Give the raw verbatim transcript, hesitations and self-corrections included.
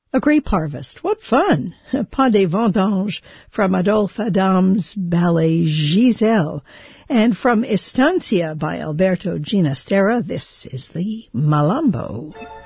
A grape harvest. What fun! Pas des vendanges from Adolphe Adam's ballet Giselle. And from Estancia by Alberto Ginastera, this is the Malambo.